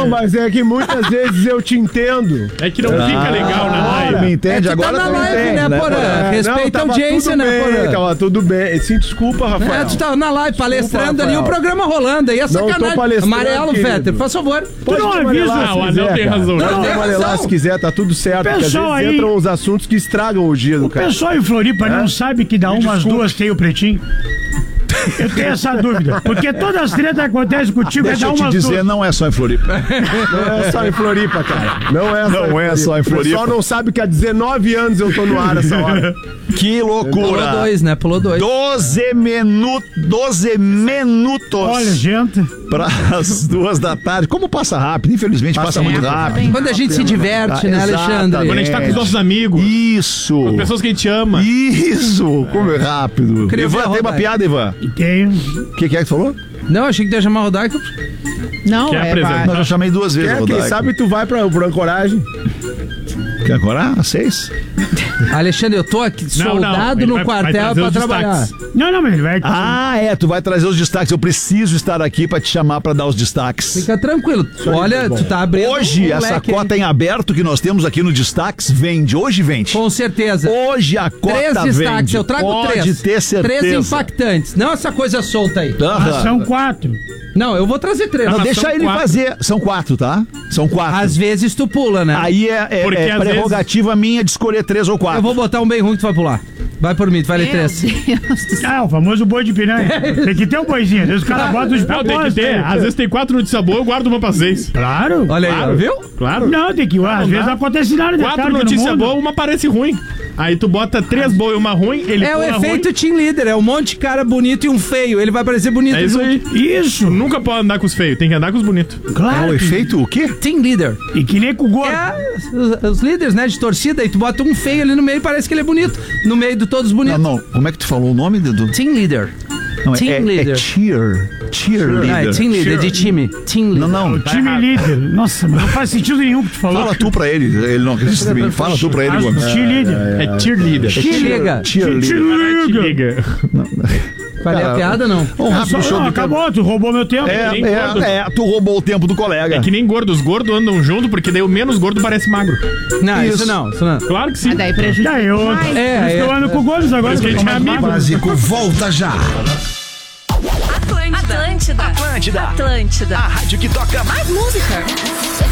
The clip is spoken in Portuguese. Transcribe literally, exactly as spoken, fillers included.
mas é que muitas vezes eu te entendo. É que não ah, fica legal na live. Me entende é agora? Tá na tu live, entende, né, né, Porã? Porã? Respeita não, a audiência, né, bem, Porã? Tava tudo bem. Sim, desculpa, Rafael. É, tu tava na live palestrando desculpa, ali, o programa rolando. Aí é sacanagem. Não tô palestrando, Amarelo, querido. Fetter, faz favor. Pode não avisa. Ah, o Anel tem razão. Não, não, tem razão. Lá, se quiser, tá tudo certo. Porque às vezes aí... entram os assuntos que estragam o dia do o cara. O pessoal em Floripa é? não sabe que dá Me umas desculpe. duas tem o pretinho. Eu tenho essa dúvida. Porque todas as tretas acontecem contigo. Deixa é dar eu te umas dizer, duas. não é só em Floripa. Não é só em Floripa, cara. Não é só, não em, é Floripa. só em Floripa. O pessoal não sabe que há dezenove anos eu tô no ar essa hora. Que loucura. Pulou dois, né? Pulou dois. doze minutos. doze minutos. Olha, gente. Para as duas da tarde. Como passa rápido? Infelizmente passa, passa muito rápido. rápido. Quando a gente se diverte, ah, né, Alexandre? Quando a gente tá com os nossos amigos. Isso. Com as pessoas que a gente ama. Isso. Como é rápido. Ivan, tem uma piada, Ivan? Tenho. O que, que é que tu falou? Não, achei que ia chamar o Rodaico. Não, Quer é... apresentar? Não, eu já chamei duas vezes. Quer, quem sabe tu vai pra, pro Ancoragem. Quer Ancoragem? Às seis? Alexandre, eu tô aqui Não, soldado não, no vai, quartel vai pra os trabalhar. destaques. Não, não, mas ele vai... Ah, é. Tu vai trazer os destaques. Eu preciso estar aqui pra te chamar pra dar os destaques. Fica tranquilo. Olha, tu tá abrindo Hoje, um essa leque, cota hein? em aberto que nós temos aqui no Destaques vende. Hoje vende. Com certeza. Hoje a cota Três vende. destaques, eu trago Pode três. Pode ter certeza. Três impactantes. Não essa coisa solta aí. Aham. Ah, são quatro. Não, eu vou trazer três. Não, mas deixa são ele quatro. fazer. São quatro, tá? São quatro. Às vezes tu pula, né? Aí é, é, Porque é às prerrogativa minha de escolher três ou quatro. Eu vou botar um bem ruim que tu vai pular. Vai por mim, tu vai ler Meu três. Deus do céu. Ah, o famoso boi de piranha. Tem que ter um boizinho. Às vezes os caras botam os Não, tem que propósitos. ter. Às vezes tem quatro notícias boas, eu guardo uma pra seis. Claro. Olha aí, Claro. ó, viu? Claro. Não, tem que... Às não vezes dá. acontece nada de Quatro cara no notícias mundo. boas, uma parece ruim. Aí tu bota três boas e uma ruim, ele É o pula efeito ruim. team leader. É um monte de cara bonito e um feio. Ele vai parecer bonito. É isso junto. aí. Isso. Nunca pode andar com os feios, tem que andar com os bonitos. Claro. É o que- efeito o quê? Team leader. E que nem com o gordo. É os, os líderes, né, de torcida. E tu bota um feio ali no meio e parece que ele é bonito. No meio de todos Não, bonitos. não. Como é que tu falou o nome, Dudu? Team leader. Não, é, Team é, leader. é cheer. Cheerleader. Ah, é team leader, de time. Team leader. Não, não. O time líder. Nossa, mas não faz sentido nenhum que tu falou. Fala tu pra ele. Ele não acredita em mim. Fala tu pra ele, Ah, Gomes. time líder. É cheerleader. Te liga. Cheerleader. Liga. Liga. Falei a piada, não? Um rápido Só, show não, do acabou, tu roubou meu tempo. É, nem gordo. é, é, tu roubou o tempo do colega. É que nem gordo, os gordos andam junto, porque daí o menos gordo parece magro. Não, isso, Isso. não. Isso não. Claro que sim. Mas daí prejudica. Já eu, mais. É, por isso que eu é, ando com o Gomes agora. Por isso que a gente eu tô é mais amigo. magro. Básico volta já. Atlântida. Atlântida. Atlântida. Atlântida. A rádio que toca mais música.